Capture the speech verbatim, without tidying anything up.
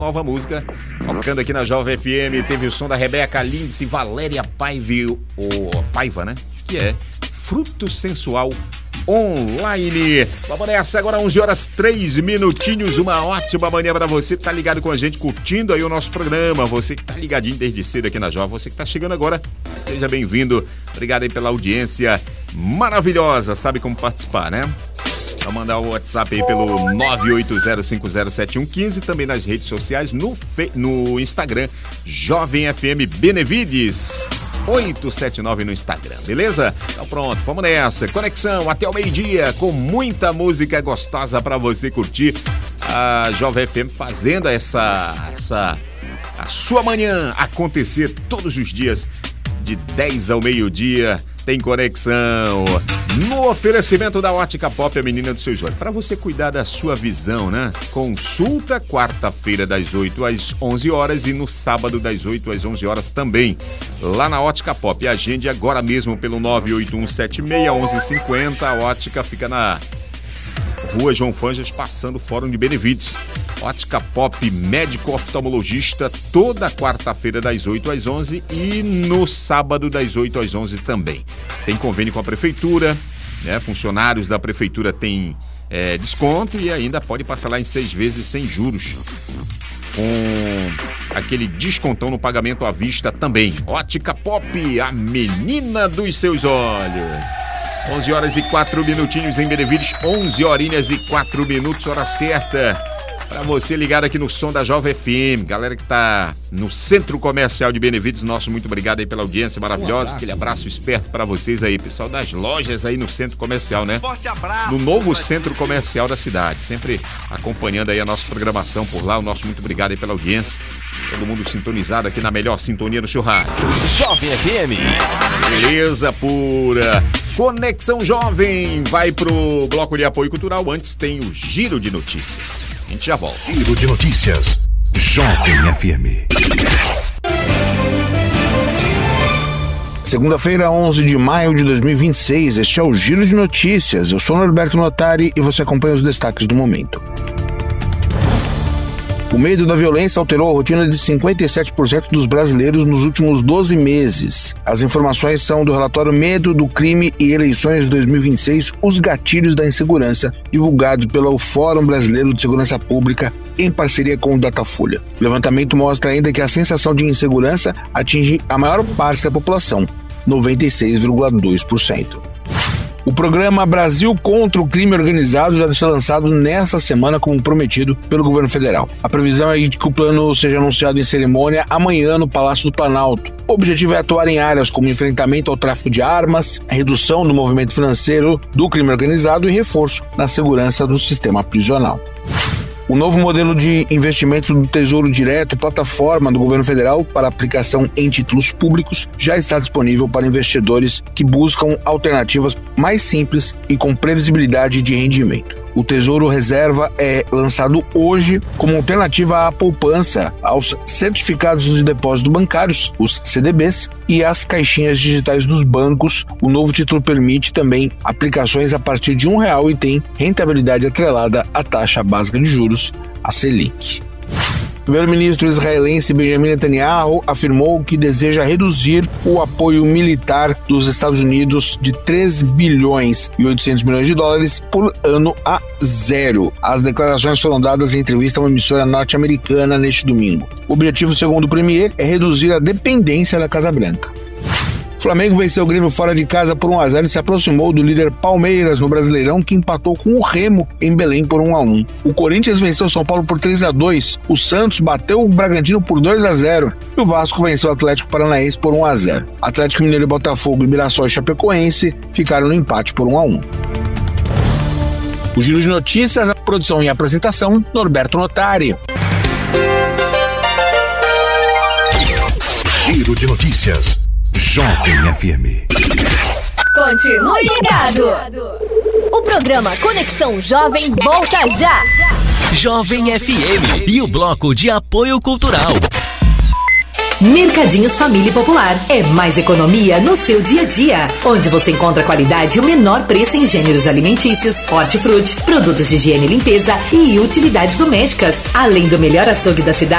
Nova música, tocando aqui na Jovem F M, teve o som da Rebeca Lindsay, Valéria Paiva, ou Paiva, né? Que é Fruto Sensual Online. Vamos nessa, agora onze horas, três minutinhos, uma ótima manhã pra você que tá ligado com a gente, curtindo aí o nosso programa, você que tá ligadinho desde cedo aqui na Jovem, você que tá chegando agora, seja bem-vindo, obrigado aí pela audiência maravilhosa, sabe como participar, né? Vou mandar o WhatsApp aí pelo nove oito zero cinco zero sete um um cinco, também nas redes sociais, no, fe... no Instagram, Jovem F M Benevides oito sete nove no Instagram, beleza? Então pronto, vamos nessa. Conexão até o meio-dia com muita música gostosa pra você curtir. A Jovem F M fazendo essa, essa a sua manhã acontecer todos os dias de dez ao meio-dia. Tem conexão no oferecimento da Ótica Pop, a menina dos seus olhos. Para você cuidar da sua visão, né? Consulta quarta-feira das oito às onze horas e no sábado das oito às onze horas também. Lá na Ótica Pop. Agende agora mesmo pelo nove oito um sete seis um um cinco zero. A Ótica fica na Rua João Fanjas, passando o Fórum de Benevides. Ótica Pop, médico oftalmologista, toda quarta-feira das oito às onze e no sábado das oito às onze também. Tem convênio com a prefeitura, né? Funcionários da prefeitura têm é, desconto e ainda pode passar lá em seis vezes sem juros. Com aquele descontão no pagamento à vista também. Ótica Pop, a menina dos seus olhos. onze horas e quatro minutinhos em Benevides, onze horinhas e quatro minutos, hora certa. Pra você ligado aqui no som da Jovem F M, galera que tá no Centro Comercial de Benevides, nosso muito obrigado aí pela audiência maravilhosa, um abraço. Aquele abraço esperto pra vocês aí, pessoal das lojas aí no Centro Comercial, né? Forte abraço! No novo Centro Comercial da cidade, sempre acompanhando aí a nossa programação por lá, o nosso muito obrigado aí pela audiência, todo mundo sintonizado aqui na melhor sintonia do churrasco. Jovem F M. Beleza pura! Conexão Jovem vai pro bloco de apoio cultural, antes tem o Giro de Notícias. A gente já volta. Giro de Notícias. Jovem F M. Segunda-feira, onze de maio de dois mil e vinte e seis, este é o Giro de Notícias. Eu sou Norberto Notari e você acompanha os destaques do momento. O medo da violência alterou a rotina de cinquenta e sete por cento dos brasileiros nos últimos doze meses. As informações são do relatório Medo do Crime e Eleições dois mil e vinte e seis, Os Gatilhos da Insegurança, divulgado pelo Fórum Brasileiro de Segurança Pública em parceria com o Datafolha. O levantamento mostra ainda que a sensação de insegurança atinge a maior parte da população, noventa e seis vírgula dois por cento. O programa Brasil contra o Crime Organizado deve ser lançado nesta semana, como prometido pelo governo federal. A previsão é de que o plano seja anunciado em cerimônia amanhã no Palácio do Planalto. O objetivo é atuar em áreas como enfrentamento ao tráfico de armas, redução do movimento financeiro do crime organizado e reforço na segurança do sistema prisional. O novo modelo de investimento do Tesouro Direto, plataforma do governo federal para aplicação em títulos públicos, já está disponível para investidores que buscam alternativas mais simples e com previsibilidade de rendimento. O Tesouro Reserva é lançado hoje como alternativa à poupança, aos certificados de depósito bancários, os C D Bs, e às caixinhas digitais dos bancos. O novo título permite também aplicações a partir de um real e tem rentabilidade atrelada à taxa básica de juros, a Selic. O primeiro-ministro israelense Benjamin Netanyahu afirmou que deseja reduzir o apoio militar dos Estados Unidos de três bilhões e oitocentos milhões de dólares por ano a zero. As declarações foram dadas em entrevista a uma emissora norte-americana neste domingo. O objetivo, segundo o premier, é reduzir a dependência da Casa Branca. O Flamengo venceu o Grêmio fora de casa por um a zero e se aproximou do líder Palmeiras no Brasileirão, que empatou com o Remo em Belém por um a um. O Corinthians venceu o São Paulo por três a dois, o Santos bateu o Bragantino por dois a zero e o Vasco venceu o Atlético Paranaense por um a zero. Atlético Mineiro e Botafogo e Mirassol e Chapecoense ficaram no empate por um a um. O Giro de Notícias, a produção e a apresentação, Norberto Notari. Giro de Notícias. Jovem F M. Continue ligado. O programa Conexão Jovem volta já. Jovem F M e o bloco de apoio cultural. Mercadinhos Família Popular. É mais economia no seu dia a dia. Onde você encontra qualidade e o menor preço em gêneros alimentícios, hortifruti, produtos de higiene e limpeza e utilidades domésticas. Além do melhor açougue da cidade.